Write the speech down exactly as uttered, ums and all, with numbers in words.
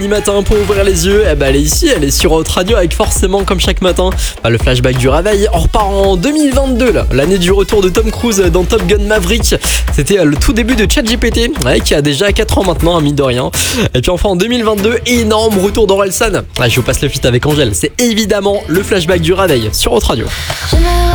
Matin pour ouvrir les yeux, eh ben elle est ici, elle est sur Haute Radio avec forcément comme chaque matin bah, le flashback du réveil. On repart en deux mille vingt-deux là, l'année du retour de Tom Cruise dans Top Gun Maverick. C'était le tout début de ChatGPT, ouais, qui a déjà quatre ans maintenant, hein, mine de rien. Et puis enfin en deux mille vingt-deux, énorme retour d'Orelsan. Ah, je vous passe le feat avec Angèle, c'est évidemment le flashback du réveil sur Haute Radio. Je me